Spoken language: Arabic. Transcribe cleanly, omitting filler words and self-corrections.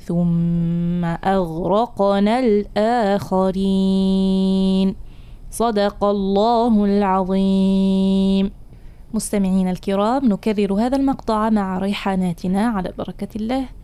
ثم أغرقنا الآخرين. صدق الله العظيم. مستمعين الكرام، نكرر هذا المقطع مع ريحاناتنا على بركة الله.